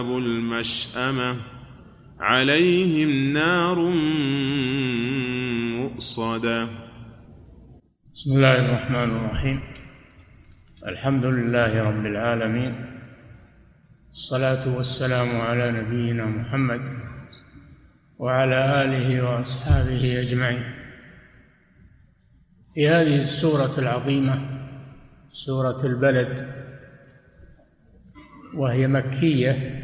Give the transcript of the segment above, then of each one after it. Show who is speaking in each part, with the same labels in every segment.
Speaker 1: المشأمة عليهم نار مؤصدة.
Speaker 2: بسم الله الرحمن الرحيم. الحمد لله رب العالمين، الصلاة والسلام على نبينا محمد وعلى آله وأصحابه أجمعين. في هذه السورة العظيمة، سورة البلد، وهي مكية،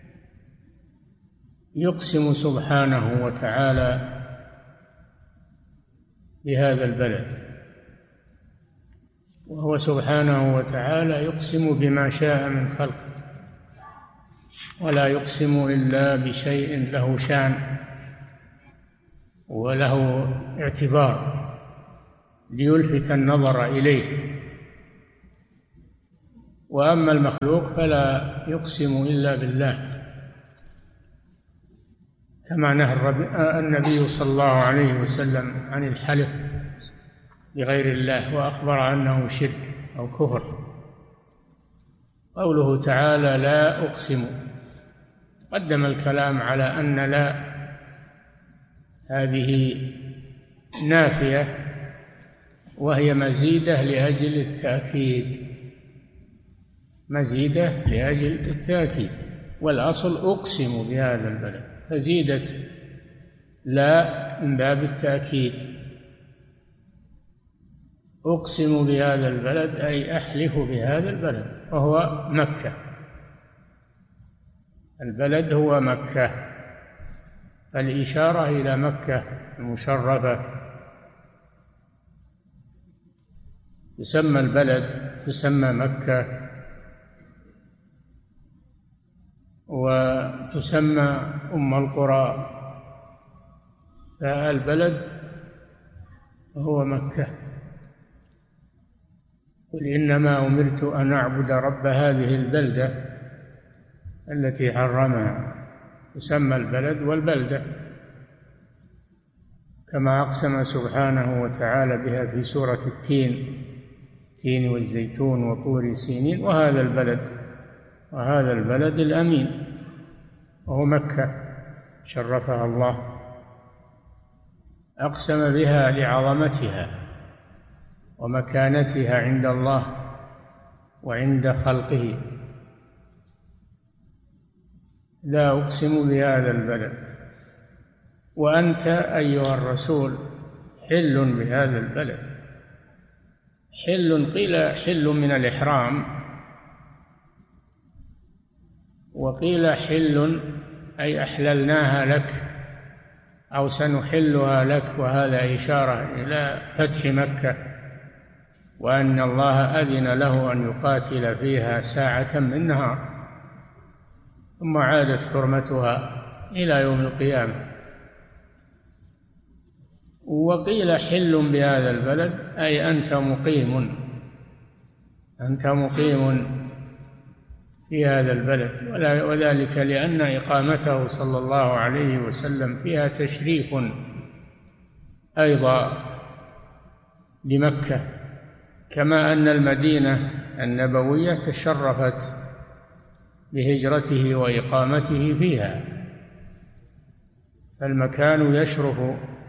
Speaker 2: يقسم سبحانه وتعالى بهذا البلد، وهو سبحانه وتعالى يقسم بما شاء من خلقه، ولا يقسم إلا بشيء له شان وله اعتبار ليلفت النظر إليه. وأما المخلوق فلا يقسم إلا بالله، كما نهى النبي صلى الله عليه وسلم عن الحلف بغير الله، وأخبر أنه شرك أو كفر. قوله تعالى لا أقسم، قدم الكلام على أن لا هذه نافية، وهي مزيدة لأجل التأكيد، مزيدة لأجل التأكيد، والأصل أقسم بهذا البلد، فزيدت لا من باب التأكيد. أقسم بهذا البلد أي أحلف بهذا البلد، وهو مكة. البلد هو مكة، الإشارة إلى مكة المشرفة. يسمى البلد، تسمى مكة، وتسمى أم القرى، فالبلد هو مكة. قل إنما أمرت أن أعبد رب هذه البلدة التي حرمها. تسمى البلد والبلدة، كما أقسم سبحانه وتعالى بها في سورة التين والزيتون وطور سينين، وهذا البلد الأمين، وهو مكة شرفها الله. أقسم بها لعظمتها ومكانتها عند الله وعند خلقه. لا أقسم بهذا البلد، وأنت أيها الرسول حل بهذا البلد. حل، قيل حل من الإحرام، وقيل حل أي أحللناها لك أو سنحلها لك، وهذا إشارة إلى فتح مكة، وأن الله أذن له أن يقاتل فيها ساعة من نهار، ثم عادت حرمتها إلى يوم القيامة. وقيل حل بهذا البلد أي أنت مقيم في هذا البلد، وذلك لأن إقامته صلى الله عليه وسلم فيها تشريف أيضا لمكة، كما أن المدينة النبوية تشرفت بهجرته وإقامته فيها، فالمكان يشرف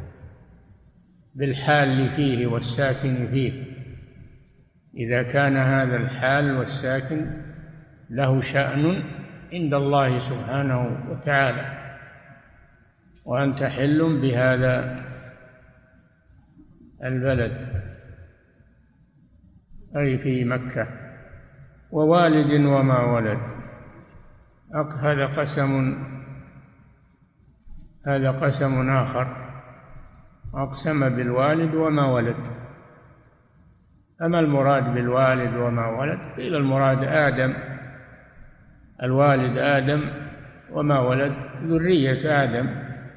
Speaker 2: بالحال فيه والساكن فيه، إذا كان هذا الحال والساكن له شأن عند الله سبحانه وتعالى. وأنت حل بهذا البلد أي في مكة. ووالد وما ولد، هذا قسم آخر، أقسم بالوالد وما ولد. أما المراد بالوالد وما ولد، قيل المراد آدم، الوالد آدم، وما ولد ذرية آدم.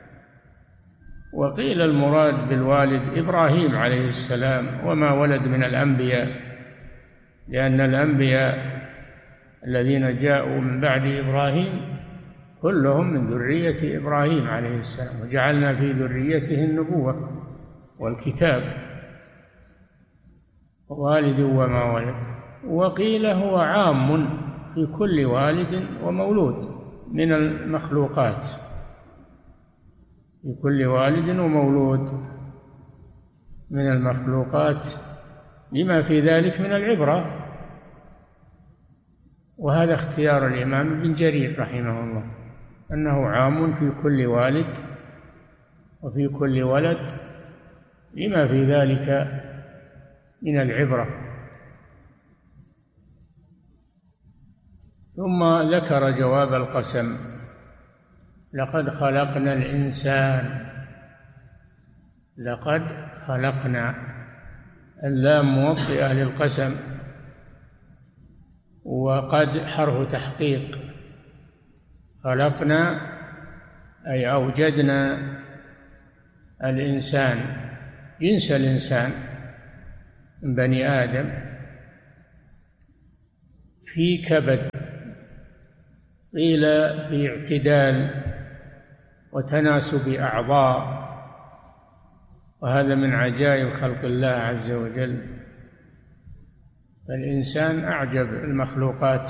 Speaker 2: وقيل المراد بالوالد إبراهيم عليه السلام، وما ولد من الأنبياء، لأن الأنبياء الذين جاءوا من بعد إبراهيم كلهم من ذرية إبراهيم عليه السلام، وجعلنا في ذريته النبوة والكتاب. والد وما ولد. وقيل هو عام في كل والد ومولود، من المخلوقات، لكل والد ومولود من المخلوقات لما في ذلك من العبرة. وهذا اختيار الإمام ابن جرير رحمه الله، أنه عام في كل والد وفي كل ولد لما في ذلك من العبرة. ثم ذكر جواب القسم: لقد خلقنا الإنسان. لقد خلقنا، اللام موطئة للقسم، وقد حرف تحقيق. خلقنا أي أوجدنا الإنسان، جنس الإنسان من بني آدم، في كبد، قيل في اعتدال وتناسب أعضاء، وهذا من عجائب خلق الله عز وجل. فالإنسان أعجب المخلوقات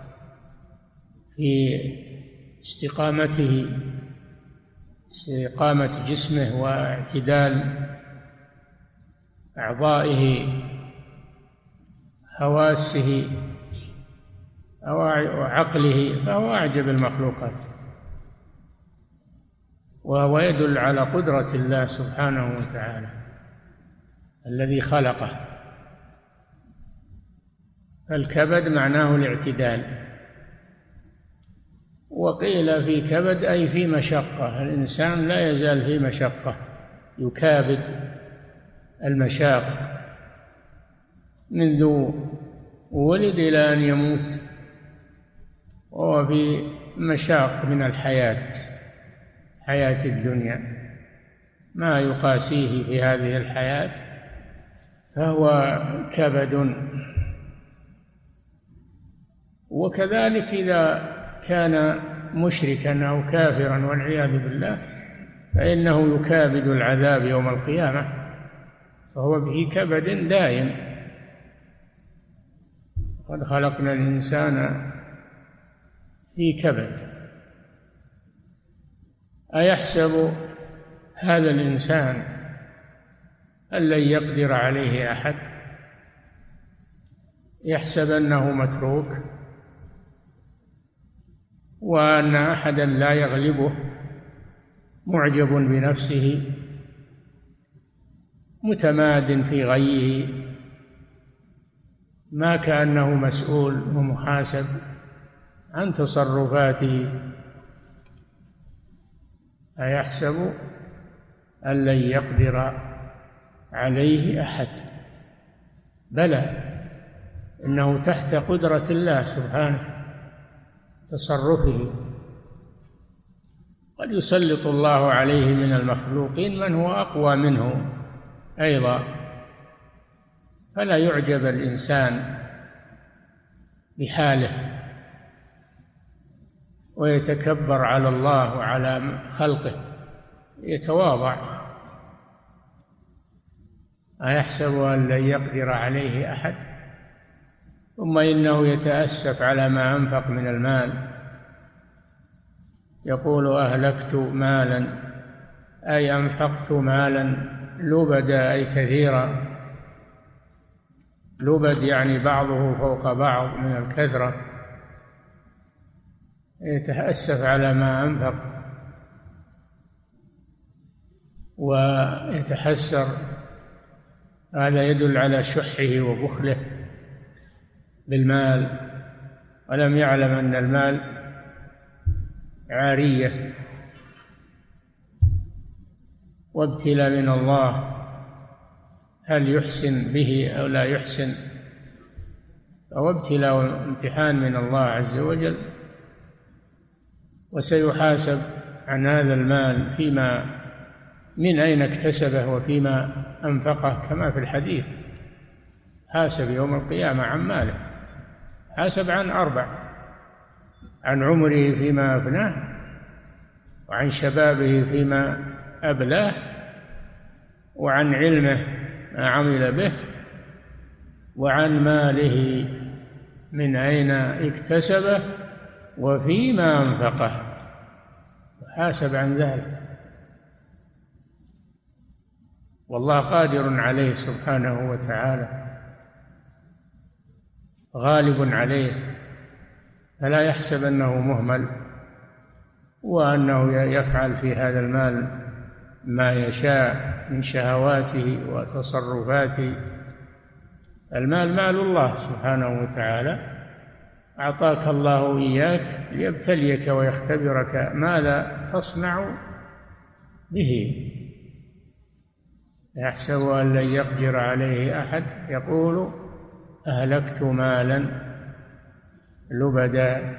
Speaker 2: في استقامته، استقامة جسمه واعتدال أعضائه، حواسه وعقله، فهو أعجب المخلوقات، وهو يدل على قدرة الله سبحانه وتعالى الذي خلقه. فالكبد معناه الاعتدال، وقيل في كبد أي في مشقة، الإنسان لا يزال في مشقة، يكابد المشاق منذ ولد إلى أن يموت، وهو في مشاق من الحياة، حياة الدنيا، ما يقاسيه في هذه الحياة فهو كبد. وكذلك إذا كان مشركا أو كافرا والعياذ بالله فإنه يكابد العذاب يوم القيامة، فهو به كبد دائم. قد خلقنا الإنسان في كبد. أيحسب هذا الإنسان أن لن يقدر عليه أحد؟ يحسب أنه متروك وأن أحدا لا يغلبه، معجب بنفسه، متماد في غيه، ما كأنه مسؤول ومحاسب عن تصرفاته. أيحسب أن لن يقدر عليه أحد؟ بلى، إنه تحت قدرة الله سبحانه تصرفه. قد يسلط الله عليه من المخلوقين من هو أقوى منه أيضا، فلا يعجب الإنسان بحاله ويتكبر على الله وعلى خلقه، يتواضع. أيحسب أن لن يقدر عليه أحد؟ ثم إنه يتأسف على ما أنفق من المال، يقول أهلكت مالا، أي أنفقت مالا لبدا، أي كثيرا. لبد يعني بعضه فوق بعض من الكثرة، يتأسف على ما أنفق ويتحسر. هذا يدل على شحه وبخله بالمال، ولم يعلم أن المال عارية وابتلاء من الله، هل يحسن به أو لا يحسن، أو ابتلاء وامتحان من الله عز وجل. وسيحاسب عن هذا المال فيما من أين اكتسبه وفيما أنفقه، كما في الحديث: حاسب يوم القيامة عن ماله، حاسب عن 4: عن عمره فيما أفناه، وعن شبابه فيما أبلاه، وعن علمه ما عمل به، وعن ماله من أين اكتسبه وفيما أنفقه، وحاسب عن ذلك. والله قادر عليه سبحانه وتعالى، غالب عليه، فلا يحسب أنه مهمل وأنه يفعل في هذا المال ما يشاء من شهواته وتصرفاته. المال مال الله سبحانه وتعالى، أعطاك الله إياك ليبتليك ويختبرك ماذا تصنع به. يحسب أن لن يقدر عليه أحد، يقول أهلكت مالا لبدا.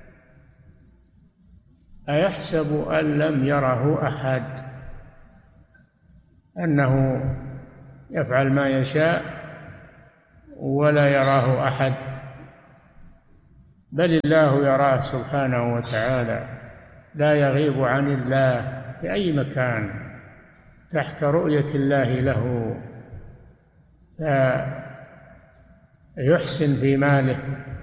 Speaker 2: أيحسب أن لم يره أحد، أنه يفعل ما يشاء ولا يراه أحد، بل الله يراه سبحانه وتعالى، لا يغيب عن الله في أي مكان تحت رؤية الله له. فيحسن في ماله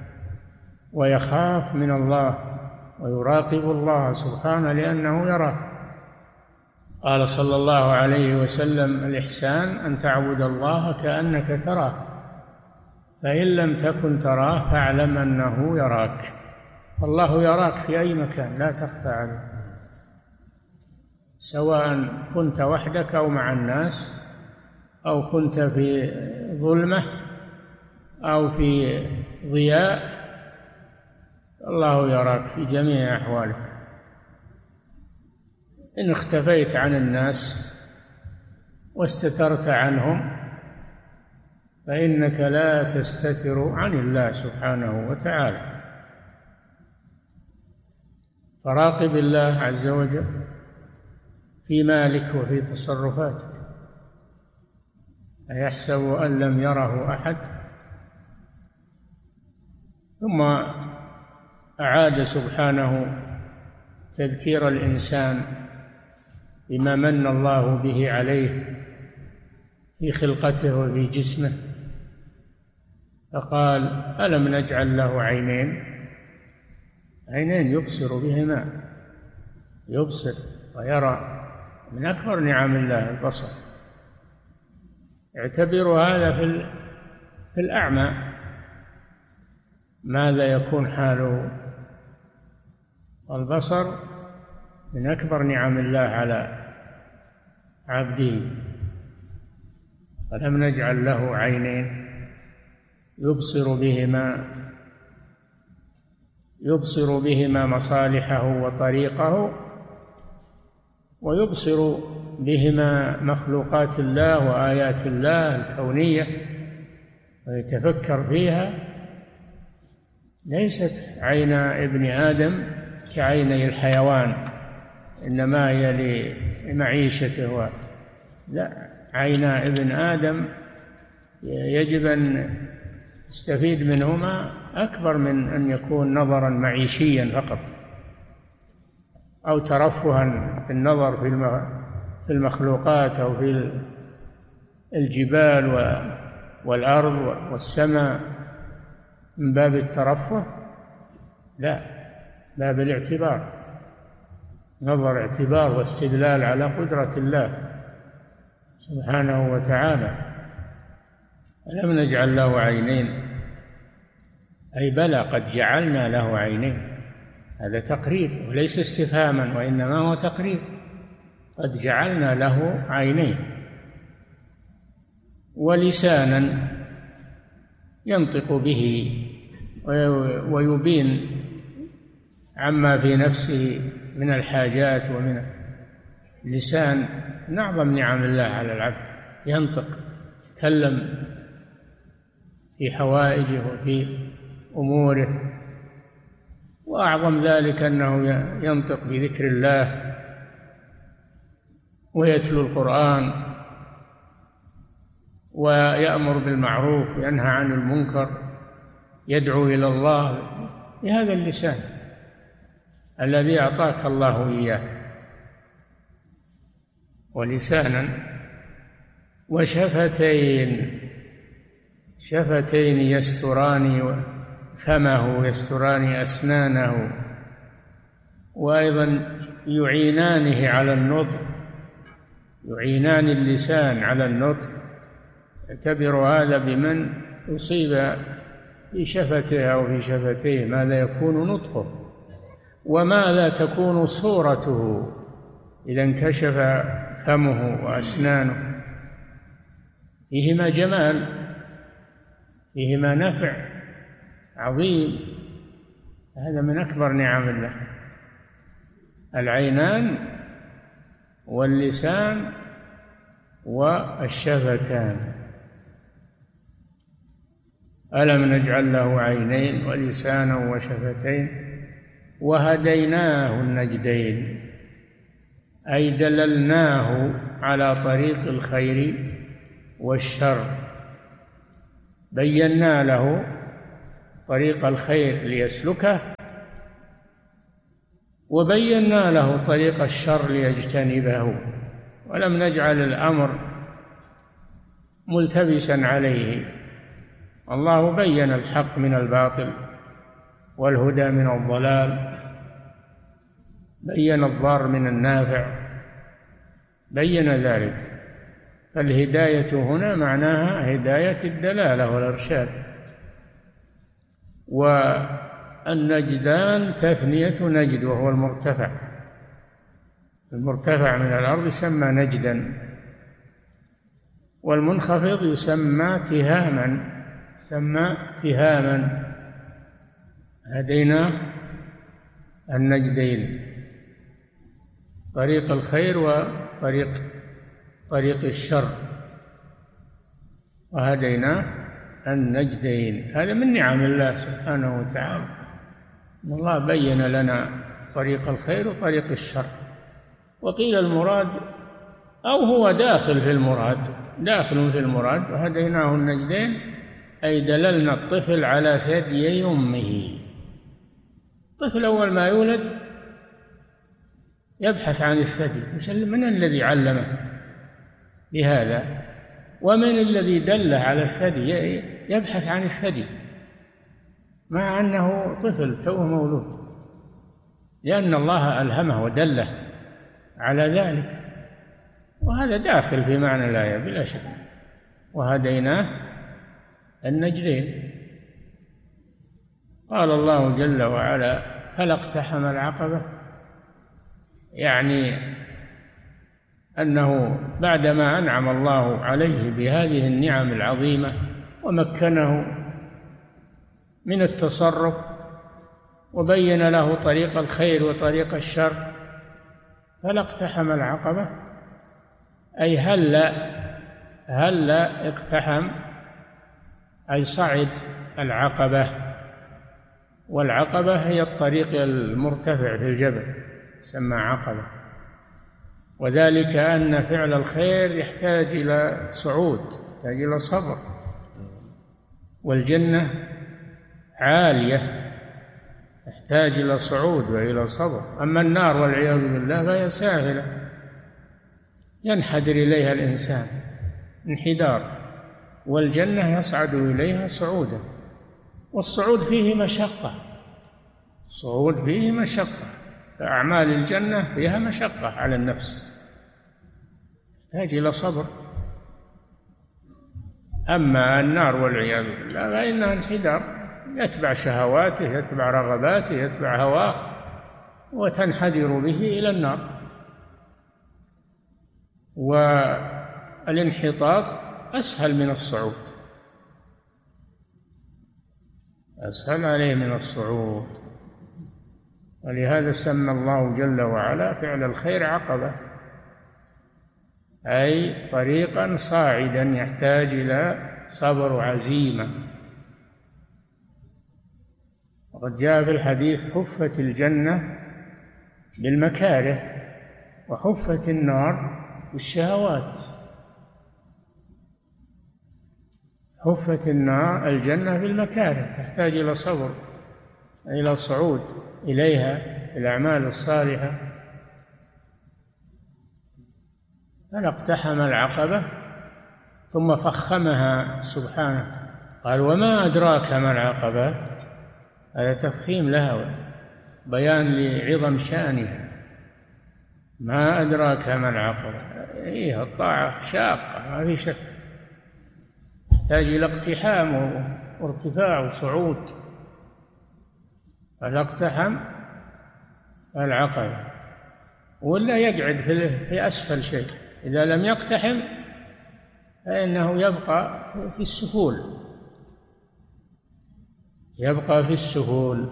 Speaker 2: ويخاف من الله ويراقب الله سبحانه لأنه يراه. قال صلى الله عليه وسلم: الإحسان أن تعبد الله كأنك تراه، فإن لم تكن تراه فاعلم أنه يراك. الله يراك في أي مكان، لا تخفى عنه، سواء كنت وحدك أو مع الناس، أو كنت في ظلمة أو في ضياء، الله يراك في جميع أحوالك. إن اختفيت عن الناس واستترت عنهم فإنك لا تستتر عن الله سبحانه وتعالى. فراقب الله عز وجل في مالك وفي تصرفاتك. أيحسب أن لم يره أحد؟ ثم أعاد سبحانه تذكير الإنسان بما من الله به عليه في خلقته وفي جسمه، فقال: ألم نجعل له عينين؟ عينين يبصر بهما، يبصر ويرى. من أكبر نعم الله البصر. اعتبروا هذا في الأعمى ماذا يكون حاله. البصر من أكبر نعم الله على عبده. ألم نجعل له عينين يبصر بهما مصالحه وطريقه، ويبصر بهما مخلوقات الله وآيات الله الكونية ويتفكر فيها. ليست عين ابن آدم كعيني الحيوان، إنما هي لمعيشته، لا، عين ابن آدم يجب أن يستفيد منهما أكبر من أن يكون نظرا معيشيا فقط، أو ترفها في النظر في المخلوقات أو في الجبال والأرض والسماء من باب الترفه، لا، باب الاعتبار، نظر اعتبار واستدلال على قدرة الله سبحانه وتعالى. ألم نجعل له عينين؟ أي بلى، قد جعلنا له عينين. هذا تقرير وليس استفهاما، وإنما هو تقرير. قد جعلنا له عينين، ولسانا ينطق به ويبين عما في نفسه من الحاجات. ومن اللسان من أعظم نعم الله على العبد، ينطق، يتكلم في حوائجه وفي أموره. وأعظم ذلك أنه ينطق بذكر الله ويتلو القرآن ويأمر بالمعروف وينهى عن المنكر، يدعو إلى الله بهذا اللسان الذي أعطاك الله إياه. ولسانا وشفتين، شفتين يستران فمه ويستران أسنانه، وأيضا يعينانه على النطق، يعينان اللسان على النطق. يعتبر هذا بمن أصيب في شفته أو في شفتيه ماذا يكون نطقه وماذا تكون صورته إذا انكشف فمه وأسنانه. فيهما جمال، فيهما نفع عظيم. هذا من أكبر نعم الله، العينان واللسان والشفتان. ألم نجعل له عينين ولسانا وشفتين وهديناه النجدين، أي دللناه على طريق الخير والشر، بينا له طريق الخير ليسلكه وبينا له طريق الشر ليجتنبه، ولم نجعل الأمر ملتبسا عليه. الله بين الحق من الباطل والهدى من الضلال، بين الضار من النافع، بين ذلك. فالهداية هنا معناها هداية الدلالة والإرشاد. والنجدان تثنية نجد، وهو المرتفع، المرتفع من الأرض يسمى نجدا، والمنخفض يسمى تهاما، يسمى تهاما. هدينا النجدين، طريق الخير وطريق الشر، وهدينا النجدين. هذا من نعم الله سبحانه وتعالى، أن الله بين لنا طريق الخير وطريق الشر. وقيل المراد أو هو داخل في المراد، داخل في المراد. وهديناه النجدين أي دللنا الطفل على ثديي أمه. الطفل أول ما يولد يبحث عن الثدي، من الذي علمه بهذا؟ ومن الذي دله على الثدي؟ يبحث عن الثدي مع أنه طفل توه مولود، لأن الله ألهمه ودله على ذلك. وهذا داخل في معنى الآية بلا شك. وهديناه النجدين. قال الله جل وعلا: فلا اقتحم العقبة، يعني أنه بعدما أنعم الله عليه بهذه النعم العظيمة ومكنه من التصرف وبين له طريق الخير وطريق الشر، فلا اقتحم العقبة أي هلا اقتحم، أي صعد العقبة. والعقبة هي الطريق المرتفع في الجبل، يسمى عقبة. وذلك أن فعل الخير يحتاج إلى صعود، يحتاج إلى صبر. والجنة عالية تحتاج إلى صعود وإلى صبر. أما النار والعياذ بالله فهي سافلة ينحدر إليها الإنسان انحدار، والجنة يصعد إليها صعودا. والصعود فيه مشقة، الصعود فيه مشقة، فأعمال الجنة فيها مشقة على النفس، تحتاج إلى صبر. أما النار والعياذ بالله فإنها انحدار، يتبع شهواته، يتبع رغباته، يتبع هواه، وتنحدر به إلى النار. والانحطاط أسهل من الصعود، أسهل عليه من الصعود. ولهذا سمى الله جل وعلا فعل الخير عقبة، أي طريقا صاعدا يحتاج إلى صبر وعزيمة. وقد جاء في الحديث: حفت الجنة بالمكاره وحفت النار بالشهوات. حفت النار الجنة بالمكاره، تحتاج إلى صبر، إلى صعود إليها الأعمال الصالحة. فلا اقتحم العقبة، ثم فخمها سبحانه قال: وما أدراك ما العقبة. هذا تفخيم لها، بيان لعظم شأنها. ما أدراك ما العقبة. إيه، الطاعة شاقة ما في شك، تحتاج إلى اقتحام وارتفاع وصعود. فلاقتحم العقبة، ولا يقعد في أسفل شيء. إذا لم يقتحم فإنه يبقى في السفول، يبقى في السفول.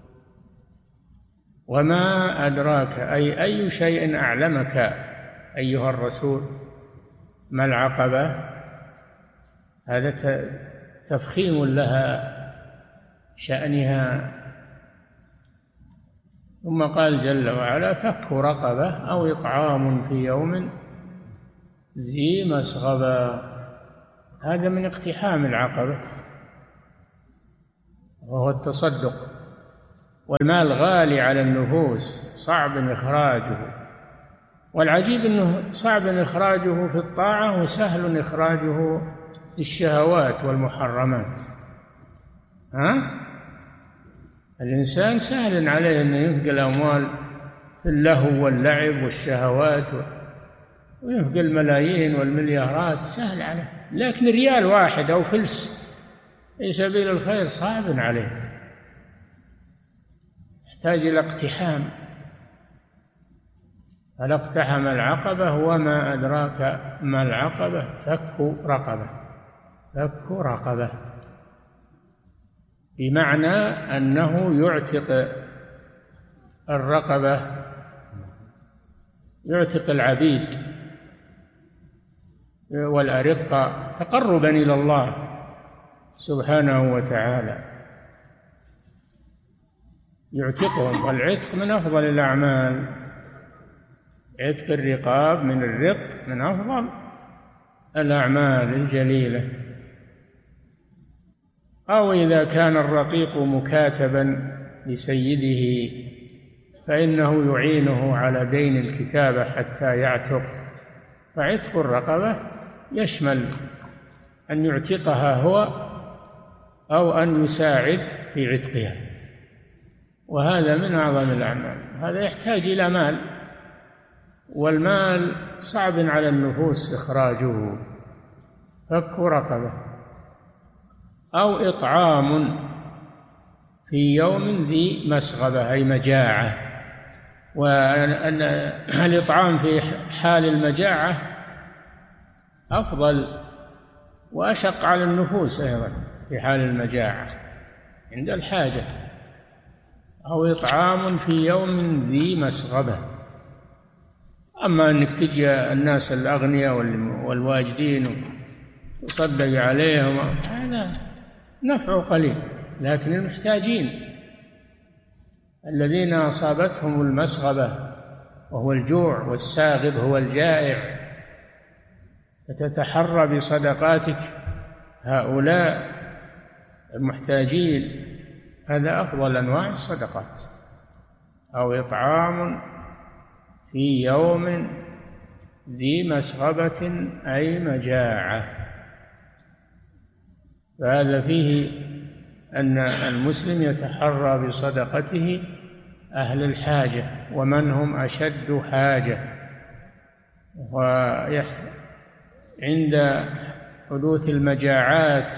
Speaker 2: وما أدراك أي شيء أعلمك أيها الرسول ما العقبة. هذا تفخيم لها شأنها. ثم قال جل وعلا: فك رقبة أو إطعام في يوم ذي مسغبة. هذا من اقتحام العقبة، وهو التصدق. والمال غالي على النفوس، صعب إخراجه. والعجيب أنه صعب إخراجه في الطاعة وسهل إخراجه في الشهوات والمحرمات. الإنسان سهل عليه أن ينفق الأموال في اللهو واللعب والشهوات، وينفق الملايين والمليارات، سهل عليه. لكن ريال واحد أو فلس في سبيل الخير صعب عليه، يحتاج إلى اقتحام. فلا اقتحم العقبة. وما أدراك ما العقبة. فك رقبة. فك رقبة بمعنى أنه يعتق الرقبة، يعتق العبيد والأرقة تقربا إلى الله سبحانه وتعالى، يعتقهم. والعتق من أفضل الأعمال، عتق الرقاب من الرق من أفضل الأعمال الجليلة. أو إذا كان الرقيق مكاتبا لسيده فإنه يعينه على دين الكتابة حتى يعتق. فعتق الرقبة يشمل أن يعتقها هو أو أن يساعد في عتقها، وهذا من أعظم الأعمال. هذا يحتاج إلى مال، والمال صعب على النفوس إخراجه. فك رقبة أو إطعام في يوم ذي مسغبة أي مجاعة. وأن الإطعام في حال المجاعة أفضل وأشق على النفوس أيضا في حال المجاعة عند الحاجة. أو إطعام في يوم ذي مسغبة. أما أنك تجي الناس الأغنياء والواجدين وتصدق عليهم هذا نفعه قليل، لكن المحتاجين الذين أصابتهم المسغبة وهو الجوع، والساغب هو الجائع، فتتحرى بصدقاتك هؤلاء المحتاجين. هذا أفضل أنواع الصدقات. أو إطعام في يوم ذي مسغبة أي مجاعة. فهذا فيه أن المسلم يتحرى بصدقته أهل الحاجة ومن هم أشد حاجة. وعند حدوث المجاعات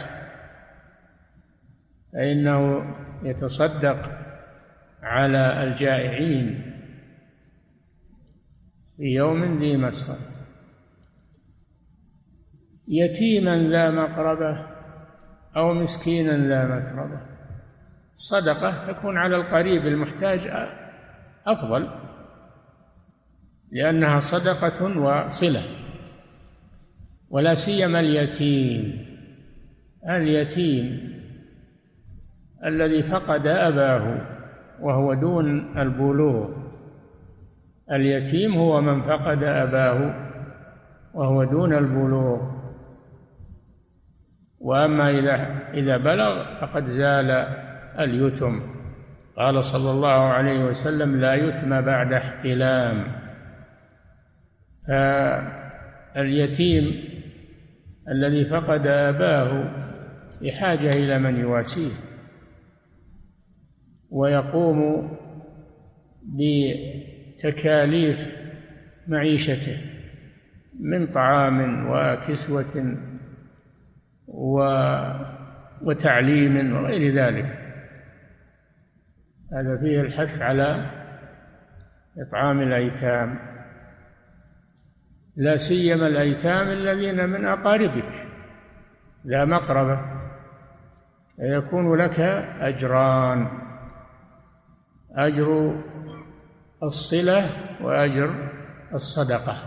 Speaker 2: فإنه يتصدق على الجائعين في يوم ذي مسغبة. يتيما ذا مقربة أو مسكينا ذا متربة. الصدقة تكون على القريب المحتاج أفضل، لأنها صدقة وصلة. ولا سيما اليتيم الذي فقد أباه وهو دون البلوغ. اليتيم هو من فقد أباه وهو دون البلوغ. وأما إذا بلغ فقد زال اليتم. قال صلى الله عليه وسلم: لا يتم بعد احتلام. فاليتيم الذي فقد أباه بحاجة إلى من يواسيه. ويقوم بتكاليف معيشته من طعام وكسوة وتعليم وغير ذلك. هذا فيه الحث على إطعام الأيتام، لا سيما الأيتام الذين من أقاربك ذا مقربة، يكون لك أجران: أجر الصلة وأجر الصدقة.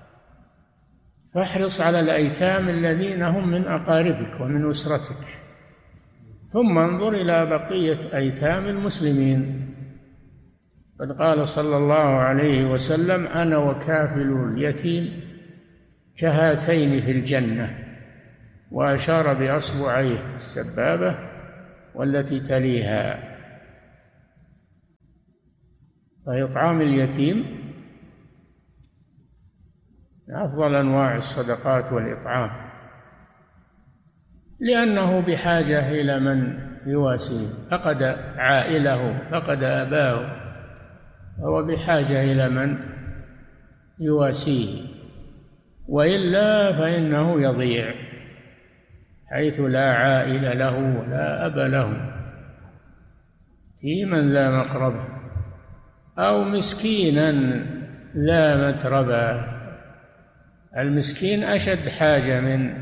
Speaker 2: فاحرص على الأيتام الذين هم من أقاربك ومن أسرتك، ثم انظر إلى بقية أيتام المسلمين. قد قال صلى الله عليه وسلم: أنا وكافل اليتيم كهاتين في الجنة، وأشار بأصبعيه السبابة والتي تليها. فإطعام اليتيم أفضل أنواع الصدقات والإطعام، لأنه بحاجة إلى من يواسيه، فقد عائله، فقد أباه، هو بحاجة إلى من يواسيه، وإلا فإنه يضيع، حيث لا عائل له ولا أب له، يتيما ذا مقربة أو مسكينا ذا متربة. المسكين أشد حاجة من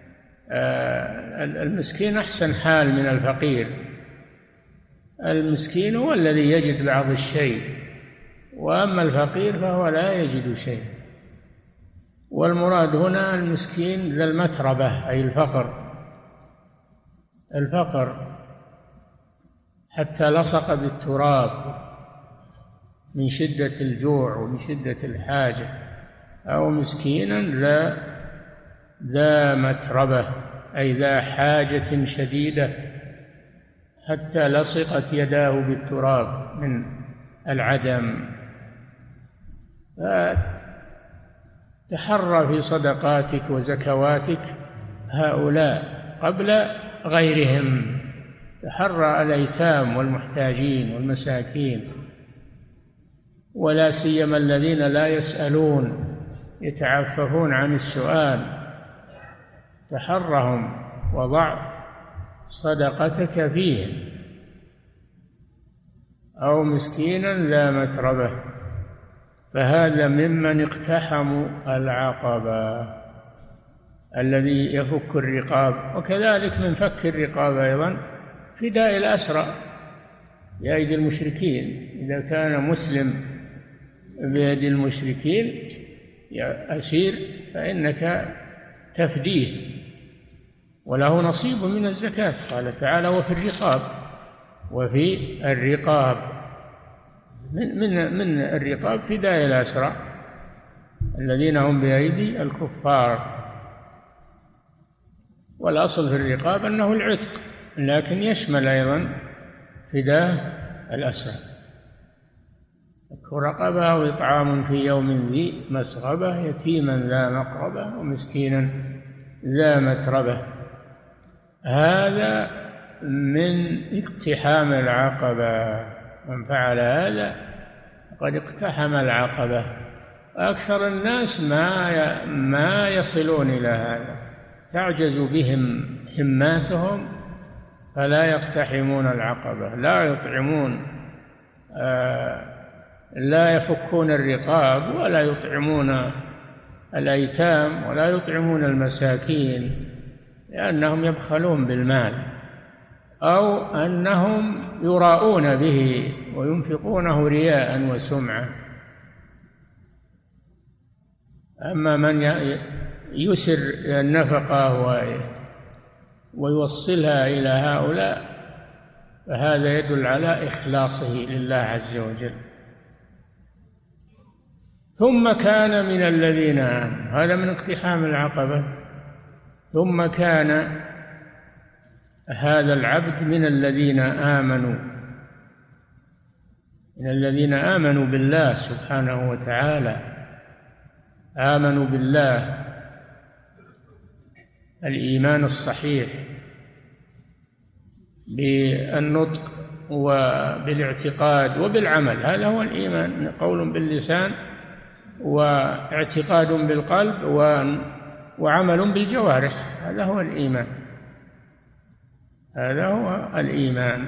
Speaker 2: المسكين أحسن حال من الفقير. المسكين هو الذي يجد بعض الشيء، وأما الفقير فهو لا يجد شيء. والمراد هنا المسكين ذا المتربة، أي الفقر حتى لصق بالتراب من شدة الجوع ومن شدة الحاجة، أو مسكينا ذا متربة، أي ذا حاجة شديدة حتى لصقت يداه بالتراب من العدم. فتحرى في صدقاتك وزكواتك هؤلاء قبل غيرهم، تحرى الأيتام والمحتاجين والمساكين، ولا سيما الذين لا يسألون، يتعففون عن السؤال. تحرهم وضع صدقتك فيهم. أو مسكينا ذا متربة، فهذا ممن اقتحموا العقبة، الذي يفك الرقاب. وكذلك من فك الرقاب أيضا فداء الأسرى بأيدي المشركين. إذا كان مسلم بيد المشركين أسير فإنك تفديه، وله نصيب من الزكاة. قال تعالى: وفي الرقاب من الرقاب فداء الأسرى الذين هم بأيدي الكفار. والأصل في الرقاب أنه العتق، لكن يشمل أيضا فداء الأسرى. فك رقبة أو إطعام في يوم ذي مسغبة يتيما ذا مقربة ومسكينا ذا متربة. هذا من اقتحام العقبة. من فعل هذا قد اقتحم العقبة. أكثر الناس ما يصلون إلى هذا، تعجز بهم هماتهم فلا يقتحمون العقبة، لا يطعمون، لا يفكون الرقاب، ولا يطعمون الأيتام، ولا يطعمون المساكين، لأنهم يبخلون بالمال، أو أنهم يراءون به وينفقونه رياء وسمعة. أما من يسر النفقة ويوصلها إلى هؤلاء فهذا يدل على إخلاصه لله عز وجل. ثم كان من الذين آمنوا، هذا من اقتحام العقبة. ثم كان هذا العبد من الذين آمنوا بالله سبحانه وتعالى، آمنوا بالله الإيمان الصحيح بالنطق وبالاعتقاد وبالعمل. هذا هو الإيمان، قول باللسان واعتقاد بالقلب وعمل بالجوارح. هذا هو الإيمان، هذا هو الإيمان،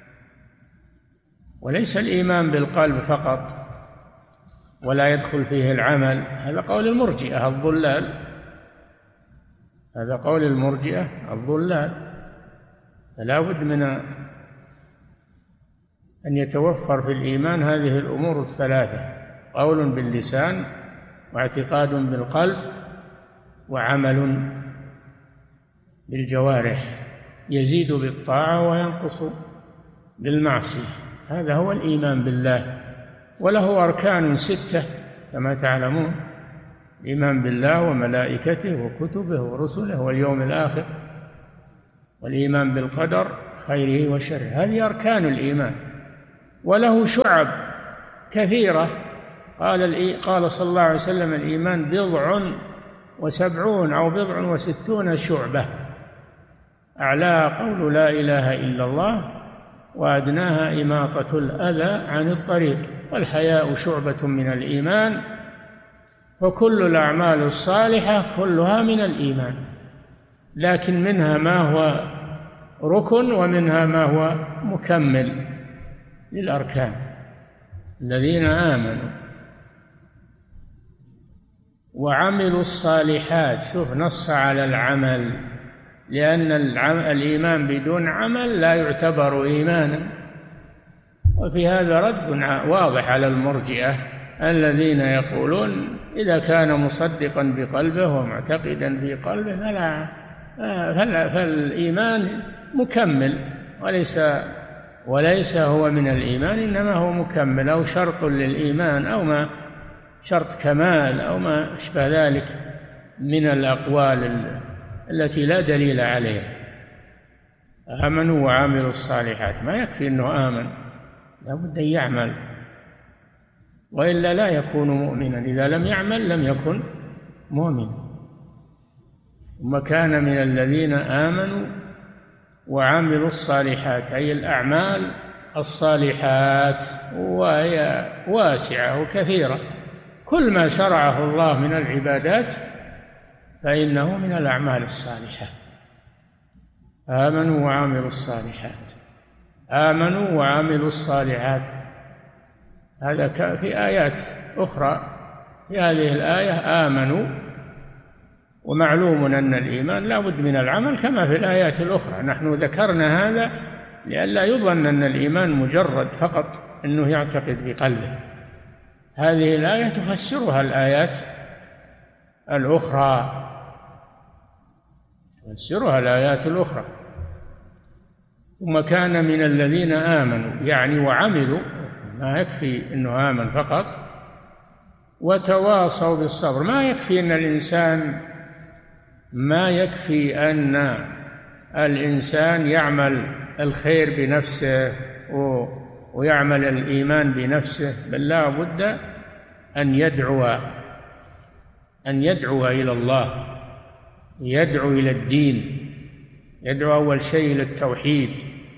Speaker 2: وليس الإيمان بالقلب فقط ولا يدخل فيه العمل. هذا قول المرجئة الضلال، هذا قول المرجئة الضلال. فلا بد من أن يتوفر في الإيمان هذه الأمور الثلاثة: قول باللسان، واعتقاد بالقلب، وعمل بالجوارح، يزيد بالطاعة وينقص بالمعصية. هذا هو الإيمان بالله، وله أركان 6 كما تعلمون: الإيمان بالله وملائكته وكتبه ورسله واليوم الآخر، والإيمان بالقدر خيره وشره. هذه أركان الإيمان، وله شعب كثيرة. قال صلى الله عليه وسلم: الإيمان 70 أو 60 شعبة، أعلاها قول لا إله إلا الله، وأدناها إماطة الأذى عن الطريق، والحياء شعبة من الإيمان، وكل الأعمال الصالحة كلها من الإيمان، لكن منها ما هو ركن ومنها ما هو مكمل للأركان. الذين آمنوا وعملوا الصالحات، شوف نص على العمل، لأن الإيمان بدون عمل لا يعتبر إيمانا. وفي هذا رد واضح على المرجئة الذين يقولون إذا كان مصدقا بقلبه ومعتقدا في قلبه فالإيمان مكمل، وليس هو من الإيمان، إنما هو مكمل أو شرط للإيمان، أو ما شرط كمال، أو ما أشبه ذلك من الأقوال التي لا دليل عليها. آمنوا وعملوا الصالحات، ما يكفي أنه آمن، لا بد أن يعمل، وإلا لا يكون مؤمنا. إذا لم يعمل لم يكن مؤمنا. ثم كان من الذين آمنوا وعملوا الصالحات، أي الأعمال الصالحات، وهي واسعة وكثيرة. كل ما شرعه الله من العبادات فإنه من الأعمال الصالحة. آمنوا وعملوا الصالحات، آمنوا وعملوا الصالحات، هذا في آيات أخرى. في هذه الآية آمنوا، ومعلوم أن الإيمان لا بد من العمل كما في الآيات الأخرى. نحن ذكرنا هذا لئلا يظن أن الإيمان مجرد فقط أنه يعتقد بقلبه. هذه الآية تفسرها الآيات الأخرى، ثم كان من الذين آمنوا، يعني وعملوا، ما يكفي أنه آمن فقط، وتواصوا بالصبر. ما يكفي أن الإنسان يعمل الخير بنفسه ويعمل الإيمان بنفسه، بل لا بد أن يدعو إلى الله، يدعو إلى الدين، يدعو أول شيء إلى التوحيد،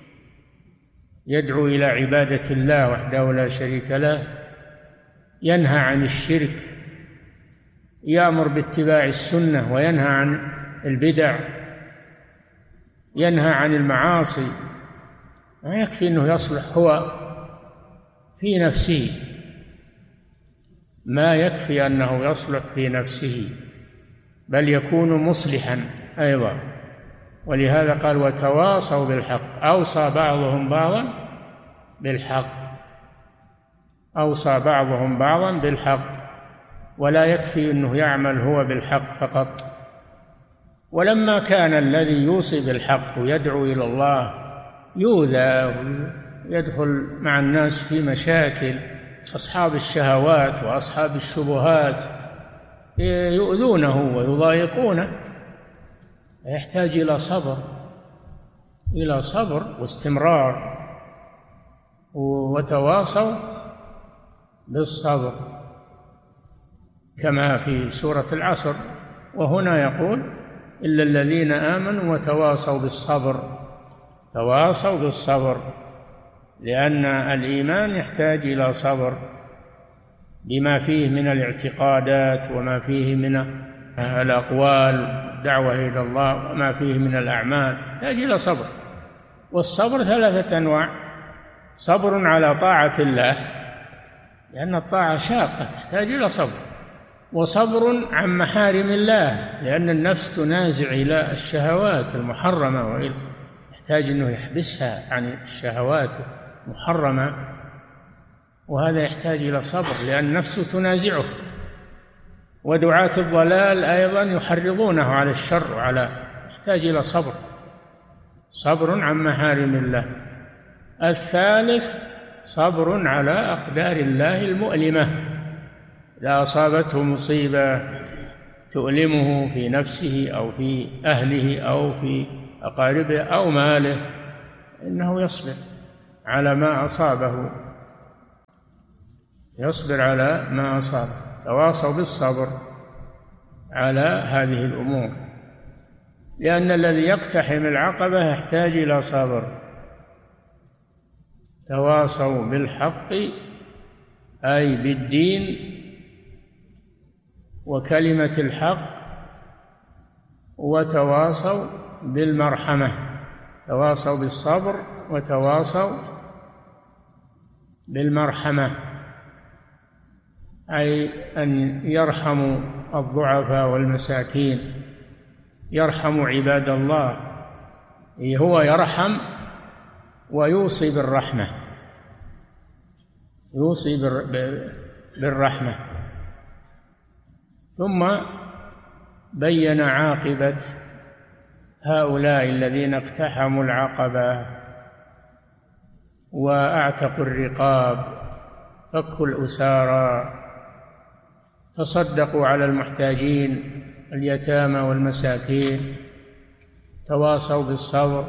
Speaker 2: يدعو إلى عبادة الله وحده لا شريك له، ينهى عن الشرك، يأمر باتباع السنة وينهى عن البدع، ينهى عن المعاصي. ما يكفي أنه يصلح هو في نفسه، ما يكفي أنه يصلح في نفسه، بل يكون مصلحا أيضا. ولهذا قال وتواصوا بالحق، أوصى بعضهم بعضا بالحق، ولا يكفي أنه يعمل هو بالحق فقط. ولما كان الذي يوصي بالحق ويدعو إلى الله يؤذى ويدخل مع الناس في مشاكل، أصحاب الشهوات وأصحاب الشبهات يؤذونه ويضايقونه، يحتاج إلى صبر واستمرار، وتواصوا بالصبر كما في سورة العصر. وهنا يقول إلا الذين آمنوا وتواصوا بالصبر، تواصوا بالصبر، لأن الإيمان يحتاج إلى صبر بما فيه من الاعتقادات وما فيه من الأقوال دعوة إلى الله وما فيه من الأعمال، يحتاج إلى صبر. والصبر 3 أنواع: صبر على طاعة الله لأن الطاعة شاقة تحتاج إلى صبر، وصبر عن محارم الله لأن النفس تنازع إلى الشهوات المحرمة يحتاج أنه يحبسها عن الشهوات المحرمة، وهذا يحتاج إلى صبر لأن النفس تنازعه. ودعاة الضلال أيضا يحرضونه على الشر يحتاج إلى صبر عن محارم الله. الثالث صبر على أقدار الله المؤلمة، إذا أصابته مصيبة تؤلمه في نفسه أو في أهله أو في أقاربه أو ماله، إنه يصبر على ما أصابه، يصبر على ما أصابه. تواصوا بالصبر على هذه الأمور، لأن الذي يقتحم العقبة يحتاج إلى صبر. تواصوا بالحق أي بالدين وكلمة الحق، وتواصوا بالمرحمة، تواصوا بالصبر وتواصوا بالمرحمة، أي أن يرحموا الضعفاء والمساكين، يرحموا عباد الله. هو يرحم ويوصي بالرحمة، يوصي بالرحمة. ثم بين عاقبة هؤلاء الذين اقتحموا العقبة وأعتقوا الرقاب، فكوا الأسارى، تصدقوا على المحتاجين اليتامى والمساكين، تواصوا بالصبر،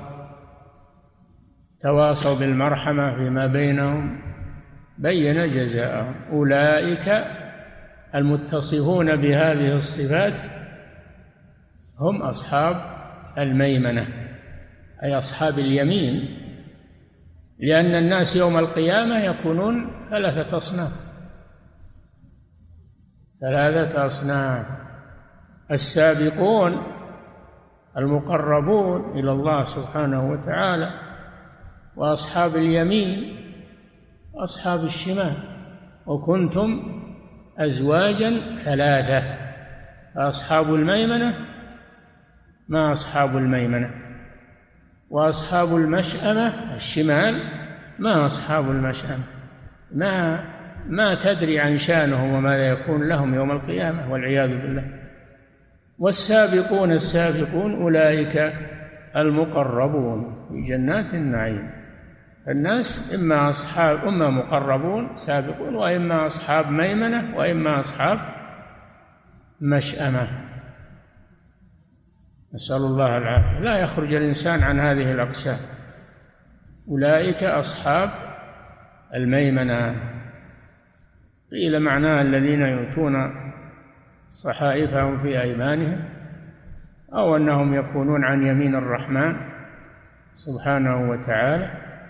Speaker 2: تواصوا بالمرحمة فيما بينهم، بين جزاءهم. أولئك المتصفون بهذه الصفات هم أصحاب الميمنة، أي أصحاب اليمين، لأن الناس يوم القيامة يكونون 3 أصناف: السابقون المقربون إلى الله سبحانه وتعالى، وأصحاب اليمين، وأصحاب الشمال. وكنتم أزواجا 3: أصحاب الميمنة ما أصحاب الميمنة، وأصحاب المشأمة الشمال ما أصحاب المشأمة، ما تدري عن شأنهم وماذا يكون لهم يوم القيامة والعياذ بالله. والسابقون السابقون أولئك المقربون في جنات النعيم. الناس إما مقربون سابقون، وإما أصحاب ميمنة، وإما أصحاب مشأمة، نسأل الله العافية. لا يخرج الإنسان عن هذه الأقسام. أولئك أصحاب الميمنة، قيل معناها الذين يؤتون صحائفهم في أيمانهم، أو أنهم يكونون عن يمين الرحمن سبحانه وتعالى.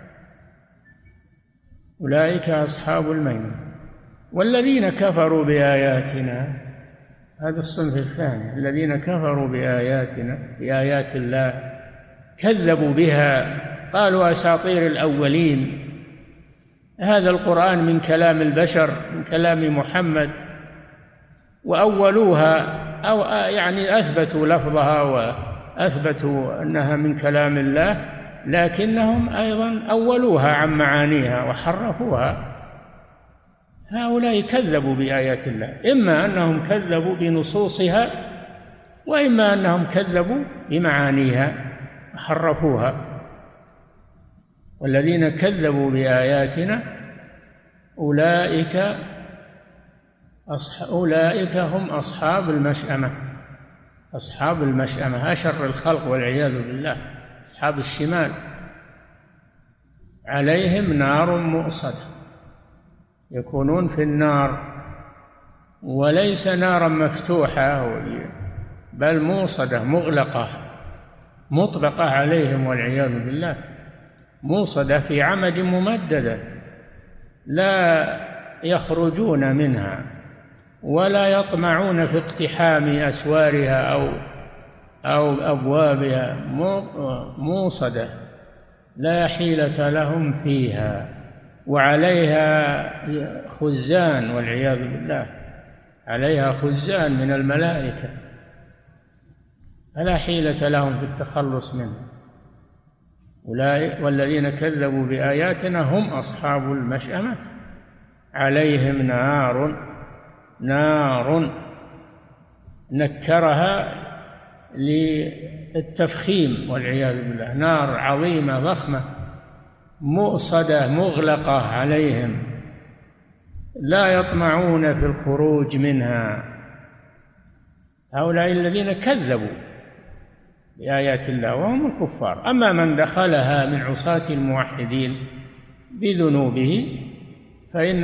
Speaker 2: أولئك أصحاب الميمنة. والذين كفروا بآياتنا، هذا الصنف الثاني، الذين كفروا بآياتنا، بآيات الله، كذبوا بها، قالوا أساطير الأولين، هذا القرآن من كلام البشر، من كلام محمد، وأولوها، أو يعني أثبتوا لفظها وأثبتوا أنها من كلام الله، لكنهم أيضا أولوها عن معانيها وحرفوها. هؤلاء كذبوا بآيات الله، إما أنهم كذبوا بنصوصها، وإما أنهم كذبوا بمعانيها وحرفوها. والذين كذبوا بآياتنا أولئك هم أصحاب المشأمة، أصحاب المشأمة، أشر الخلق والعياذ بالله، أصحاب الشمال، عليهم نار مؤصدة، يكونون في النار، وليس نارا مفتوحة بل موصدة مغلقة مطبقة عليهم والعياذ بالله. موصدة في عمد ممددة لا يخرجون منها ولا يطمعون في اقتحام أسوارها أو أبوابها، موصدة لا حيلة لهم فيها، وعليها خزان والعياذ بالله، عليها خزان من الملائكة فلا حيلة لهم في التخلص منه. والذين كذبوا بآياتنا هم أصحاب المشأمة عليهم نار نكرها للتفخيم والعياذ بالله، نار عظيمة ضخمة مؤصدة مغلقة عليهم لا يطمعون في الخروج منها. هؤلاء الذين كذبوا بآيات الله وهم الكفار. أما من دخلها من عصاة الموحدين بذنوبه فإن